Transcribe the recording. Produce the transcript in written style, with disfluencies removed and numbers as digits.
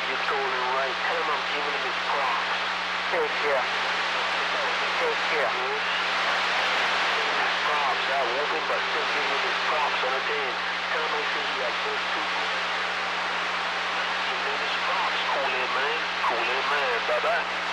you told him right. Tell him I'm giving him his props. Take care. Take care. Giving his props. I whoop him, but still giving him his props. Understand? Tell him I said he got first two. Giving him his props. Cool in, man. Cool in, man. Bye-bye.